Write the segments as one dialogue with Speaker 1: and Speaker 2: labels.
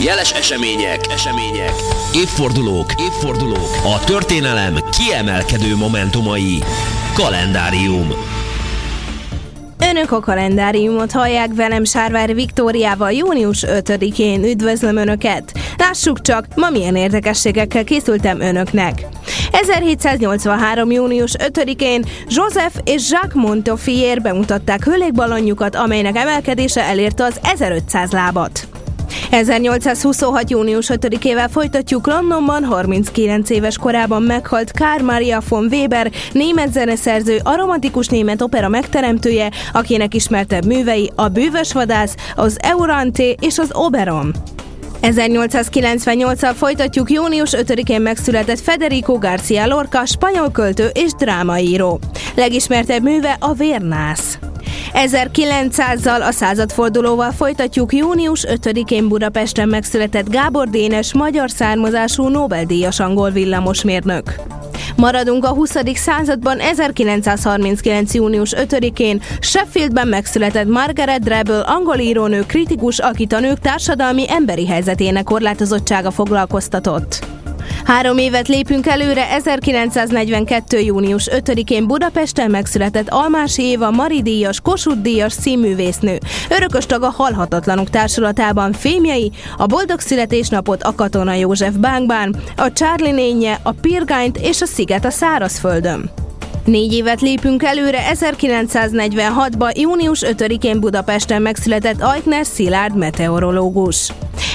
Speaker 1: Jeles események. Évfordulók. A történelem kiemelkedő momentumai. Kalendárium.
Speaker 2: Önök a kalendáriumot hallják, velem Sárvári Viktóriával június 5-én. Üdvözlöm Önöket! Lássuk csak, ma milyen érdekességekkel készültem Önöknek. 1783. június 5-én Joseph és Jacques Montgolfier bemutatták hőlékballonjukat, amelynek emelkedése elérte az 1500 lábat. 1826. június 5-ével folytatjuk. Londonban 39 éves korában meghalt Karl Maria von Weber, német zeneszerző, a romantikus német opera megteremtője, akinek ismertebb művei a Bűvös vadász, az Euryanthe és az Oberon. 1898-al folytatjuk. Június 5-én megszületett Federico García Lorca, spanyol költő és drámaíró. Legismertebb műve a Vérnász. 1900-zal a századfordulóval folytatjuk. Június 5-én Budapesten megszületett Gábor Dénes, magyar származású Nobel-díjas angol villamosmérnök. Maradunk a 20. században. 1939. június 5-én Sheffieldben megszületett Margaret Drabble, angol írónő, kritikus, akit a nők társadalmi emberi helyzetének korlátozottsága foglalkoztatott. 3 évet lépünk előre. 1942. június 5-én Budapesten megszületett Almási Éva, Mari-díjas, Kossuth-díjas színművésznő. Örökös tag a Halhatatlanok társulatában. Filmjei: a Boldog születésnapot, a Katona József Bánkban, a Charlie nénye, a Pirgányt és a Sziget a szárazföldön. 4 évet lépünk előre. 1946-ban június 5-én Budapesten megszületett Aigner Szilárd, meteorológus.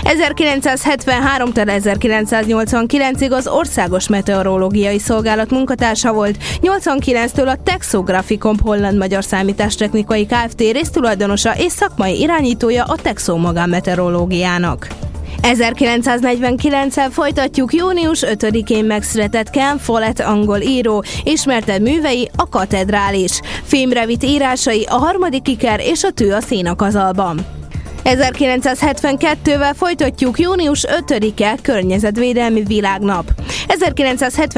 Speaker 2: 1973-től 1989-ig az Országos Meteorológiai Szolgálat munkatársa volt, 89-től a Texographicom holland-magyar számítástechnikai Kft. Résztulajdonosa és szakmai irányítója a Texo magánmeteorológiának. 1949-el folytatjuk. Június 5-én megszületett Ken Follett, angol író, ismertebb művei a Katedrális, filmre vitt írásai a Harmadik iker és a Tű a szénakazalban. 1972-vel folytatjuk. Június 5-e Környezetvédelmi Világnap.